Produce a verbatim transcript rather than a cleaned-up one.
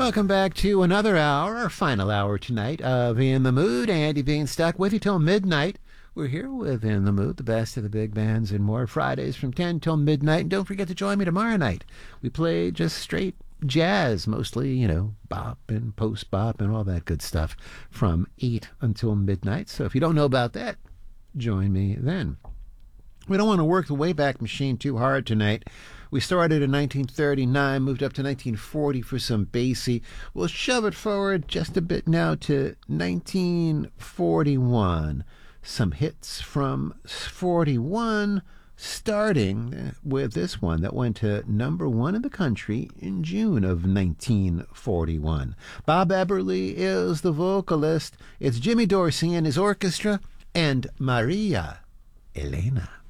Welcome back to another hour, our final hour tonight of In the Mood. Andy being stuck with you till midnight. We're here with In the Mood, the best of the big bands and more, Fridays from ten till midnight. And don't forget to join me tomorrow night. We play just straight jazz, mostly, you know, bop and post-bop and all that good stuff from eight until midnight. So if you don't know about that, join me then. We don't want to work the Wayback Machine too hard tonight. We started in nineteen thirty-nine, moved up to nineteen forty for some bassy. We'll shove it forward just a bit now to nineteen forty-one. Some hits from forty-one, starting with this one that went to number one in the country in June of nineteen forty-one. Bob Eberly is the vocalist. It's Jimmy Dorsey and his orchestra and Maria Elena.